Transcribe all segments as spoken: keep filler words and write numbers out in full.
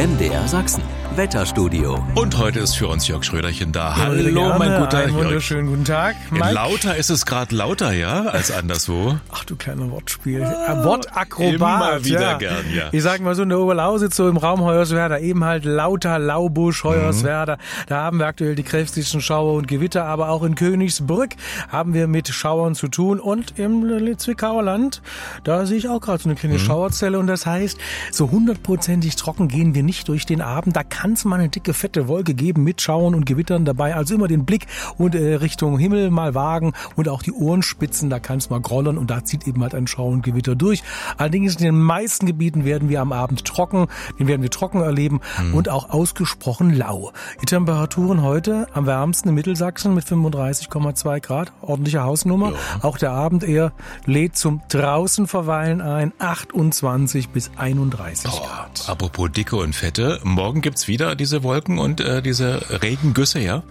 M D R Sachsen, Wetterstudio. Und heute ist für uns Jörg Schröderchen da. Ja, Hallo, gerne. mein guter Einen Jörg. wunderschönen guten Tag. In Mike. Lauter ist es gerade lauter, ja, als anderswo. Ach du kleiner Wortspiel. Ah, Wortakrobat. Immer wieder ja. gern, ja. Ich sag mal so, in der Oberlausitz, so im Raum Hoyerswerda, eben halt Lauter, Laubusch, Hoyerswerda. Mhm. Da haben wir aktuell die kräftigsten Schauer und Gewitter, aber auch in Königsbrück haben wir mit Schauern zu tun. Und im Zwickauer Land, da sehe ich auch gerade so eine kleine mhm. Schauerzelle. Und das heißt, so hundertprozentig trocken gehen wir nicht durch den Abend. Da kann es mal eine dicke, fette Wolke geben mit Schauern und Gewittern dabei. Also immer den Blick und äh, Richtung Himmel mal wagen und auch die Ohrenspitzen, da kann es mal grollern und da zieht eben halt ein Schauer und Gewitter durch. Allerdings in den meisten Gebieten werden wir am Abend trocken, den werden wir trocken erleben mhm. und auch ausgesprochen lau. Die Temperaturen heute am wärmsten in Mittelsachsen mit fünfunddreißig Komma zwei Grad, ordentliche Hausnummer. Ja. Auch der Abend eher lädt zum draußen verweilen ein, achtundzwanzig bis einunddreißig oh, Grad. Apropos dicke und fette, morgen gibt's wieder diese Wolken und äh, diese Regengüsse, ja?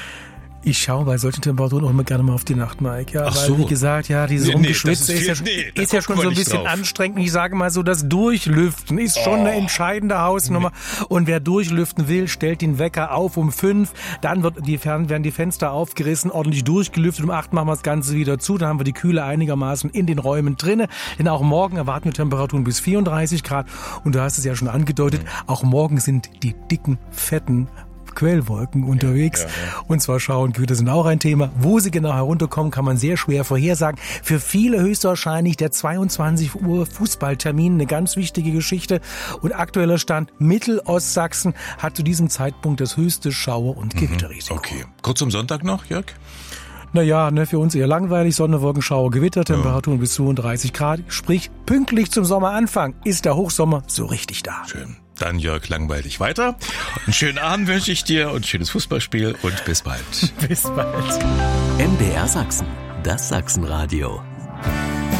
Ich schaue bei solchen Temperaturen auch immer gerne mal auf die Nacht, Mike. Ja, Ach weil, so. wie gesagt, ja, dieses nee, Umgeschwitze nee, ist, ist, ja, nee, ist ja schon so ein bisschen drauf. anstrengend. Ich sage mal so, das Durchlüften ist schon oh. eine entscheidende Hausnummer. Nee. Und wer durchlüften will, stellt den Wecker auf um fünf. Dann wird die, werden die Fenster aufgerissen, ordentlich durchgelüftet. Um acht machen wir das Ganze wieder zu. Dann haben wir die Kühle einigermaßen in den Räumen drinne. Denn auch morgen erwarten wir Temperaturen bis vierunddreißig Grad. Und du hast es ja schon angedeutet, mhm. auch morgen sind die dicken, fetten Quellwolken unterwegs. Ja, ja, ja. Und zwar Schauer und Gewitter sind auch ein Thema. Wo sie genau herunterkommen, kann man sehr schwer vorhersagen. Für viele höchstwahrscheinlich der zweiundzwanzig Uhr Fußballtermin, eine ganz wichtige Geschichte. Und aktueller Stand, Mittelostsachsen hat zu diesem Zeitpunkt das höchste Schauer- und Gewitterrisiko. Okay. Kurz zum Sonntag noch, Jörg? Naja, ne, für uns eher langweilig. Sonne, Wolken, Schauer, Gewitter, Temperaturen ja. bis zweiunddreißig Grad. Sprich, pünktlich zum Sommeranfang ist der Hochsommer so richtig da. Schön. Dann Jörg, langweilig weiter. Einen schönen Abend wünsche ich dir und ein schönes Fußballspiel und bis bald. Bis bald. M D R Sachsen, das Sachsenradio.